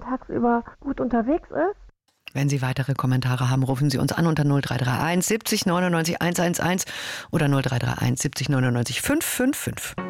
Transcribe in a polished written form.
tagsüber gut unterwegs ist. Wenn Sie weitere Kommentare haben, rufen Sie uns an unter 0331 70 99 111 oder 0331 70 99 555.